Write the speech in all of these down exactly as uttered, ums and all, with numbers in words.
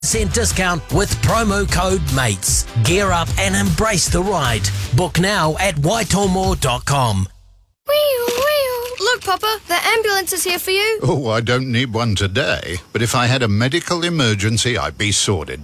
percent discount with promo code MATES. Gear up and embrace the ride. Book now at waitomore dot com. Look, Papa, the ambulance is here for you. Oh, I don't need one today, but if I had a medical emergency, I'd be sorted.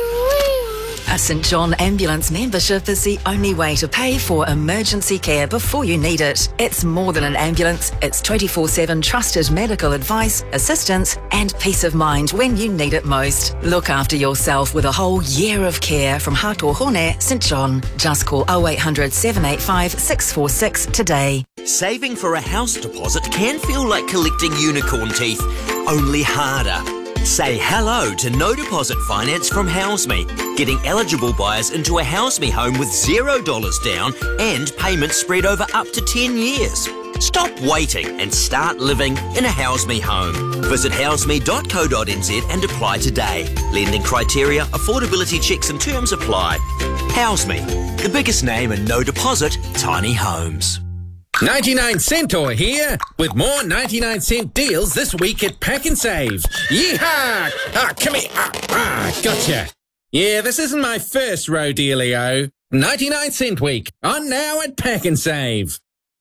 A St John Ambulance membership is the only way to pay for emergency care before you need it. It's more than an ambulance. It's twenty-four seven trusted medical advice, assistance and peace of mind when you need it most. Look after yourself with a whole year of care from Hātōhone, St John. Just call oh eight hundred, seven eight five, six four six today. Saving for a house deposit can feel like collecting unicorn teeth, only harder. Say hello to no deposit finance from HouseMe, getting eligible buyers into a HouseMe home with zero dollars down and payments spread over up to ten years. Stop waiting and start living in a HouseMe home. Visit houseme dot co dot n z and apply today. Lending criteria, affordability checks and terms apply. HouseMe, the biggest name in no deposit tiny homes. ninety-nine Centaur here with more ninety-nine cent deals this week at Pack and Save. Yeehaw! Ah, come here. Ah, ah, gotcha. Yeah, this isn't my first rodeo. ninety-nine cent week on now at Pack and Save.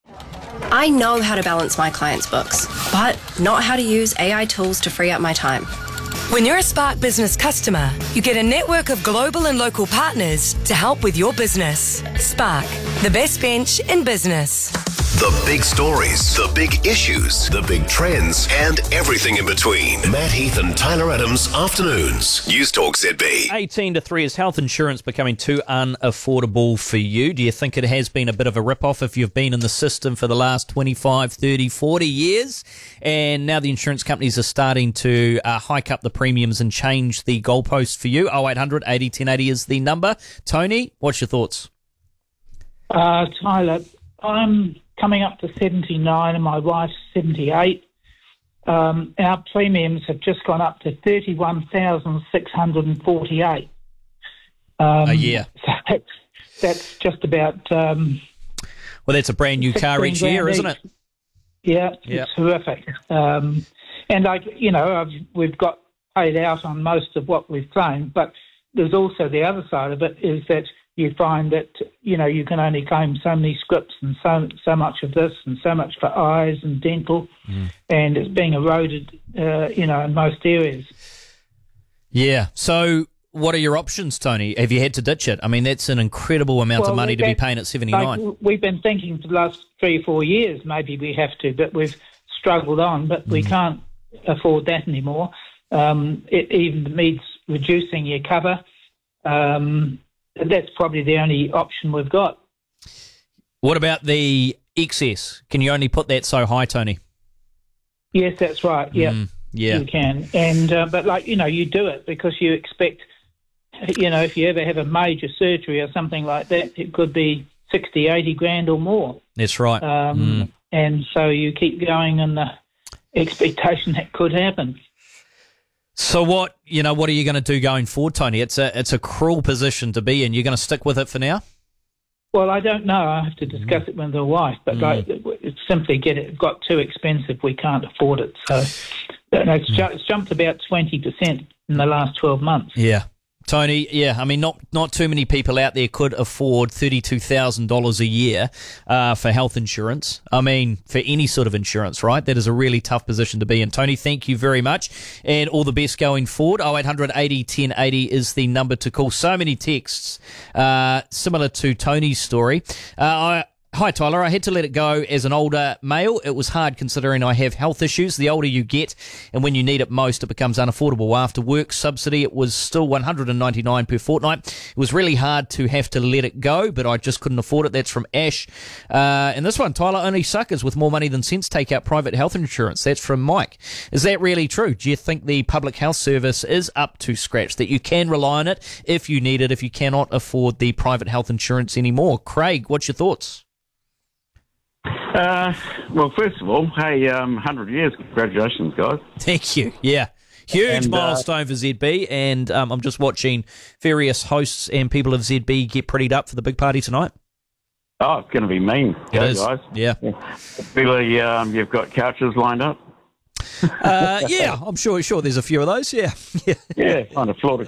I know how to balance my clients' books, but not how to use A I tools to free up my time. When you're a Spark Business customer, you get a network of global and local partners to help with your business. Spark, the best bench in business. The big stories, the big issues, the big trends, and everything in between. Matt Heath and Tyler Adams, Afternoons. News Talk Z B. eighteen to three, is health insurance becoming too unaffordable for you? Do you think it has been a bit of a rip-off if you've been in the system for the last twenty-five, thirty, forty years? And now the insurance companies are starting to uh, hike up the premiums and change the goalposts for you. oh eight hundred, eighty, ten eighty is the number. Tony, what's your thoughts? Uh, Tyler, I'm coming up to seventy-nine and my wife's seventy-eight. Um, our premiums have just gone up to thirty-one thousand six hundred forty-eight. Um, a year. So that's, that's just about... Um, well, that's a brand new car each year, isn't it? Yeah, yep. It's horrific. Um, and, I, you know, I've, we've got paid out on most of what we've claimed, but there's also the other side of it is that you find that, you know, you can only claim so many scripts and so so much of this and so much for eyes and dental, mm. and it's being eroded, uh, you know, in most areas. Yeah. So what are your options, Tony? Have you had to ditch it? I mean, that's an incredible amount well, of money to be paying at seventy-nine. Like, we've been thinking for the last three or four years maybe we have to, but we've struggled on, but mm. we can't afford that anymore. Um, it even needs reducing your cover. Um That's probably the only option we've got. What about the excess? Can you only put that so high, Tony? Yes, that's right. Yeah, mm, yeah, you can. And uh, but like you know, you do it because you expect, you know, if you ever have a major surgery or something like that, it could be sixty, eighty grand or more. That's right. Um, mm. And so you keep going in the expectation that could happen. So what, you know, what are you going to do going forward, Tony? It's a it's a cruel position to be in. You're going to stick with it for now? Well, I don't know. I have to discuss mm. it with the wife, but mm. like, it's simply get it got too expensive. We can't afford it. So it's, ju- it's jumped about twenty percent in the last twelve months. Yeah. Tony, yeah, I mean, not not too many people out there could afford thirty-two thousand dollars a year uh, for health insurance. I mean, for any sort of insurance, right? That is a really tough position to be in. Tony, thank you very much, and all the best going forward. oh eight hundred, eighty, ten eighty is the number to call. So many texts, uh, similar to Tony's story. Uh, I... Hi, Tyler. I had to let it go as an older male. It was hard considering I have health issues. The older you get and when you need it most, it becomes unaffordable. After work subsidy, it was still one hundred ninety-nine dollars per fortnight. It was really hard to have to let it go, but I just couldn't afford it. That's from Ash. Uh, and this one, Tyler, only suckers with more money than sense take out private health insurance. That's from Mike. Is that really true? Do you think the public health service is up to scratch, that you can rely on it if you need it, if you cannot afford the private health insurance anymore? Craig, what's your thoughts? Uh, well, first of all, hey, um, one hundred years, congratulations, guys. Thank you. Yeah, huge and, milestone uh, for Z B, and um, I'm just watching various hosts and people of Z B get prettied up for the big party tonight. Oh, it's going to be mean. It Go, is. guys. Yeah. Billy, um, you've got couches lined up? Uh, yeah, I'm sure. Sure, there's a few of those. Yeah, yeah. Yeah, kind of Florida